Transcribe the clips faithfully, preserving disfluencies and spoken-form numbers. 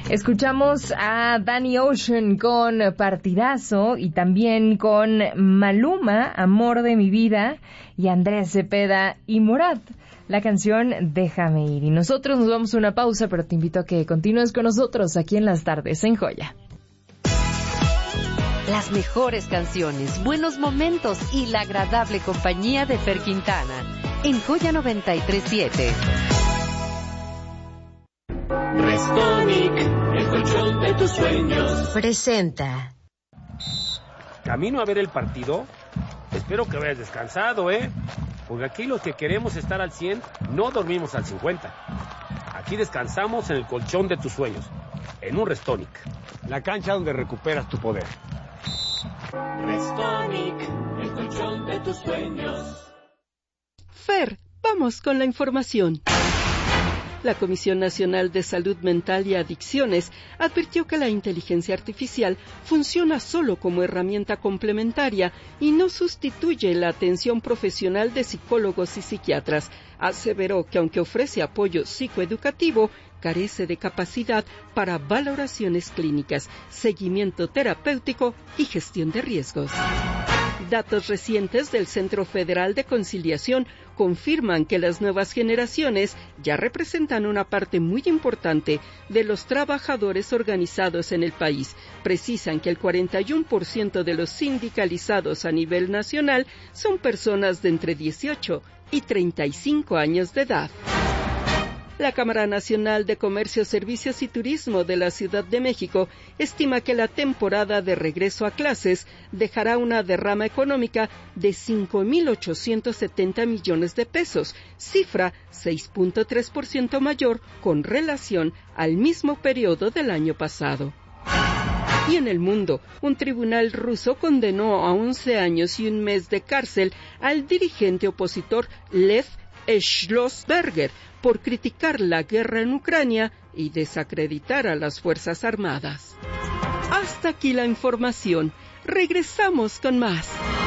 Escuchamos a Danny Ocean con Partidazo y también con Maluma, Amor de mi vida, y Andrés Cepeda y Morat, la canción Déjame ir. Y nosotros nos vamos a una pausa, pero te invito a que continúes con nosotros aquí en Las Tardes en Joya. Las mejores canciones, buenos momentos y la agradable compañía de Fer Quintana en Joya noventa y tres siete. Restonic, el colchón de tus sueños. Presenta. ¿Camino a ver el partido? Espero que hayas descansado, ¿eh? Porque aquí los que queremos estar al cien, no dormimos al cincuenta. Aquí descansamos en el colchón de tus sueños, en un Restonic. La cancha donde recuperas tu poder. Restonic, el colchón de tus sueños. Fer, vamos con la información. La Comisión Nacional de Salud Mental y Adicciones advirtió que la inteligencia artificial funciona solo como herramienta complementaria y no sustituye la atención profesional de psicólogos y psiquiatras. Aseveró que aunque ofrece apoyo psicoeducativo, carece de capacidad para valoraciones clínicas, seguimiento terapéutico y gestión de riesgos. Datos recientes del Centro Federal de Conciliación confirman que las nuevas generaciones ya representan una parte muy importante de los trabajadores organizados en el país. Precisan que el cuarenta y uno por ciento de los sindicalizados a nivel nacional son personas de entre dieciocho y treinta y cinco años de edad. La Cámara Nacional de Comercio, Servicios y Turismo de la Ciudad de México estima que la temporada de regreso a clases dejará una derrama económica de cinco mil ochocientos setenta millones de pesos, cifra seis punto tres por ciento mayor con relación al mismo periodo del año pasado. Y en el mundo, un tribunal ruso condenó a once años y un mes de cárcel al dirigente opositor Lev Schlossberger por criticar la guerra en Ucrania y desacreditar a las Fuerzas Armadas. Hasta aquí la información. Regresamos con más.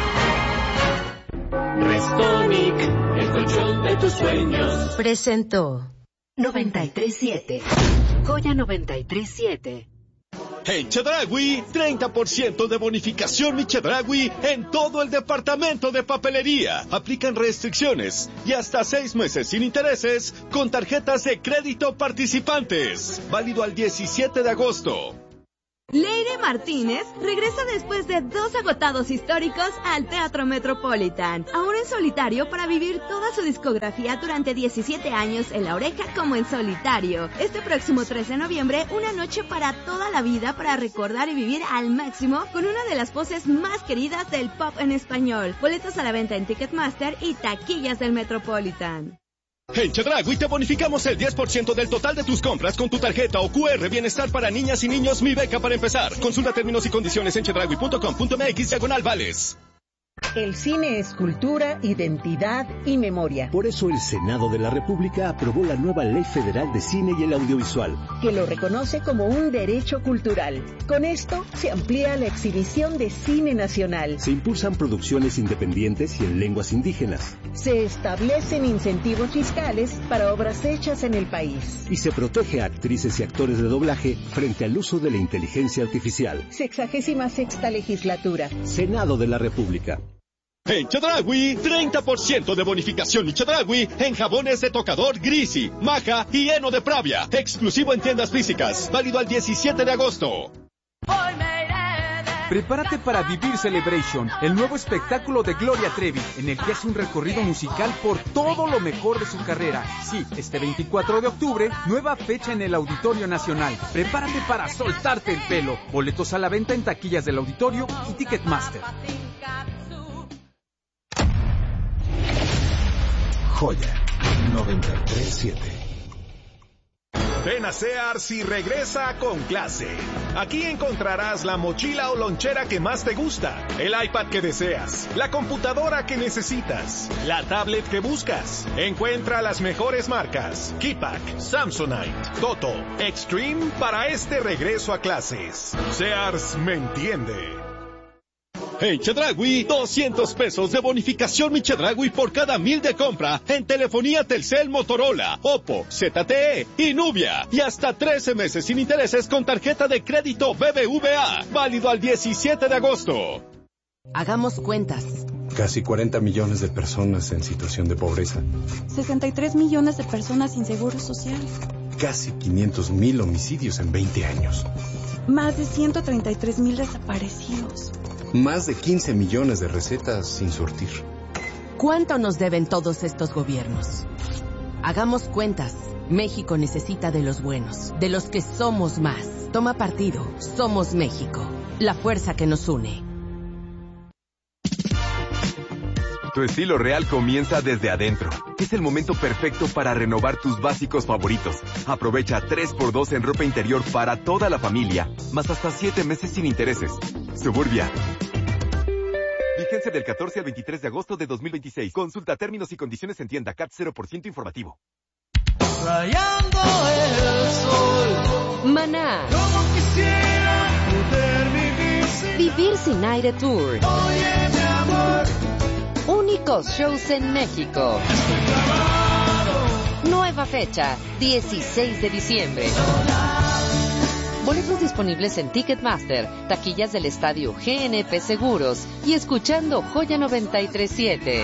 Restonic, el colchón de tus sueños. Presentó noventa y tres siete. Joya noventa y tres siete. En Chedraui, treinta por ciento de bonificación mi Chedraui en todo el departamento de papelería. Aplican restricciones y hasta seis meses sin intereses con tarjetas de crédito participantes. Válido al diecisiete de agosto. Leire Martínez regresa después de dos agotados históricos al Teatro Metropolitan, ahora en solitario para vivir toda su discografía durante diecisiete años en La Oreja como en solitario. Este próximo tres de noviembre, una noche para toda la vida para recordar y vivir al máximo con una de las voces más queridas del pop en español. Boletos a la venta en Ticketmaster y taquillas del Metropolitan. En Chedraui te bonificamos el diez por ciento del total de tus compras con tu tarjeta o cu erre Bienestar para niñas y niños Mi Beca para empezar. Consulta términos y condiciones en chedraui punto com punto mx diagonal vales. El cine es cultura, identidad y memoria. Por eso el Senado de la República aprobó la nueva Ley Federal de Cine y el Audiovisual, que lo reconoce como un derecho cultural. Con esto se amplía la exhibición de cine nacional. Se impulsan producciones independientes y en lenguas indígenas. Se establecen incentivos fiscales para obras hechas en el país. Y se protege a actrices y actores de doblaje frente al uso de la inteligencia artificial. Sexagésima sexta legislatura. Senado de la República. En Chedraui, treinta por ciento de bonificación y Chedraui en jabones de tocador Grisi, Maja y Heno de Pravia. Exclusivo en tiendas físicas. Válido al diecisiete de agosto. Prepárate para vivir Celebration, el nuevo espectáculo de Gloria Trevi, en el que hace un recorrido musical por todo lo mejor de su carrera. Sí, este veinticuatro de octubre, nueva fecha en el Auditorio Nacional. Prepárate para soltarte el pelo. Boletos a la venta en taquillas del Auditorio y Ticketmaster. Joya noventa y tres siete. Ven a Sears y regresa con clase. Aquí encontrarás la mochila o lonchera que más te gusta, el iPad que deseas, la computadora que necesitas, la tablet que buscas. Encuentra las mejores marcas: Keypack, Samsonite, Toto, Extreme para este regreso a clases. Sears me entiende. En Chedraui, doscientos pesos de bonificación Mi Chedraui por cada mil de compra en telefonía Telcel, Motorola, Oppo, Z T E y Nubia. Y hasta trece meses sin intereses con tarjeta de crédito B B V A. Válido al diecisiete de agosto. Hagamos cuentas. Casi cuarenta millones de personas en situación de pobreza. sesenta y tres millones de personas sin seguro social. Casi quinientos mil homicidios en veinte años. Más de ciento treinta y tres mil desaparecidos. Más de quince millones de recetas sin surtir. ¿Cuánto nos deben todos estos gobiernos? Hagamos cuentas. México necesita de los buenos, de los que somos más. Toma partido. Somos México. La fuerza que nos une. Tu estilo real comienza desde adentro. Es el momento perfecto para renovar tus básicos favoritos. Aprovecha tres por dos en ropa interior para toda la familia, más hasta siete meses sin intereses. Suburbia. Vigencia del catorce al veintitrés de agosto de dos mil veintiséis. Consulta términos y condiciones en tienda. C A T cero por ciento informativo. Rayando el sol. Maná. Como quisiera poder vivir sin, Vivir sin aire tour. Oye, mi amor. Únicos shows en México. Nueva fecha, dieciséis de diciembre. Boletos disponibles en Ticketmaster, taquillas del estadio G N P Seguros y escuchando Joya noventa y tres siete.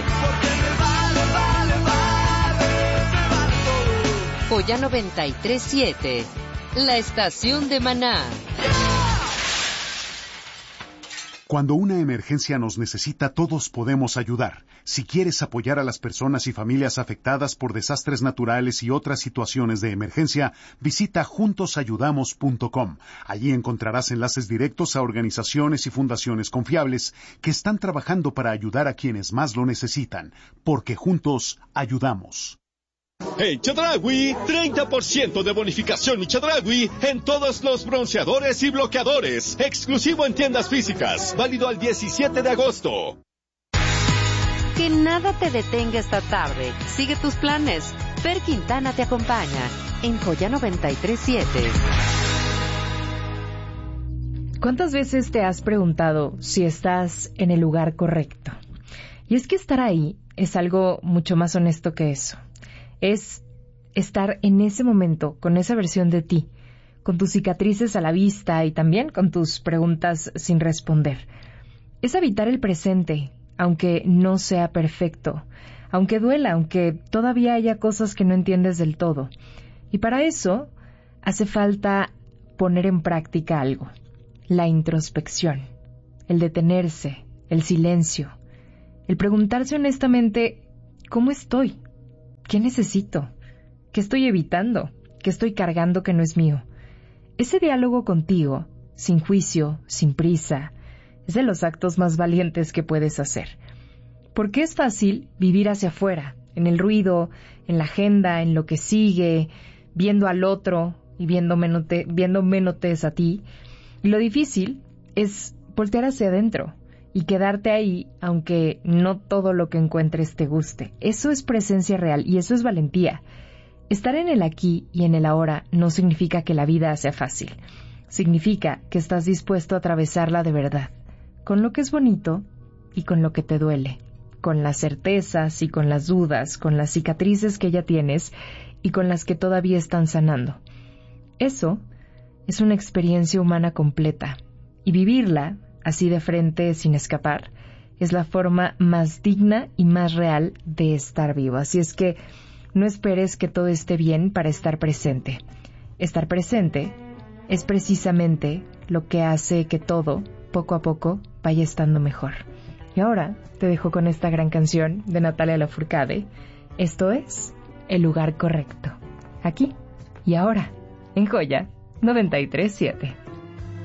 Joya noventa y tres siete, la estación de Maná. Cuando una emergencia nos necesita, todos podemos ayudar. Si quieres apoyar a las personas y familias afectadas por desastres naturales y otras situaciones de emergencia, visita juntos ayudamos punto com. Allí encontrarás enlaces directos a organizaciones y fundaciones confiables que están trabajando para ayudar a quienes más lo necesitan, porque juntos ayudamos. En Chedraui, treinta por ciento de bonificación Mi Chedraui en todos los bronceadores y bloqueadores. Exclusivo en tiendas físicas. Válido al diecisiete de agosto. Que nada te detenga esta tarde. Sigue tus planes. Fer Quintana te acompaña en Joya noventa y tres siete. ¿Cuántas veces te has preguntado si estás en el lugar correcto? Y es que estar ahí es algo mucho más honesto que eso. Es estar en ese momento con esa versión de ti, con tus cicatrices a la vista y también con tus preguntas sin responder. Es habitar el presente, aunque no sea perfecto, aunque duela, aunque todavía haya cosas que no entiendes del todo. Y para eso hace falta poner en práctica algo, la introspección, el detenerse, el silencio, el preguntarse honestamente, ¿cómo estoy? ¿Qué necesito? ¿Qué estoy evitando? ¿Qué estoy cargando que no es mío? Ese diálogo contigo, sin juicio, sin prisa, es de los actos más valientes que puedes hacer. Porque es fácil vivir hacia afuera, en el ruido, en la agenda, en lo que sigue, viendo al otro y viendo menote, viendo menotes a ti. Y lo difícil es voltear hacia adentro y quedarte ahí, aunque no todo lo que encuentres te guste. Eso es presencia real y eso es valentía. Estar en el aquí y en el ahora no significa que la vida sea fácil. Significa que estás dispuesto a atravesarla de verdad, con lo que es bonito y con lo que te duele, con las certezas y con las dudas, con las cicatrices que ya tienes y con las que todavía están sanando. Eso es una experiencia humana completa y vivirla así de frente, sin escapar, es la forma más digna y más real de estar vivo. Así es que no esperes que todo esté bien para estar presente. Estar presente es precisamente lo que hace que todo, poco a poco, vaya estando mejor. Y ahora te dejo con esta gran canción de Natalia Lafourcade. Esto es El lugar correcto. Aquí y ahora, en Joya noventa y tres siete.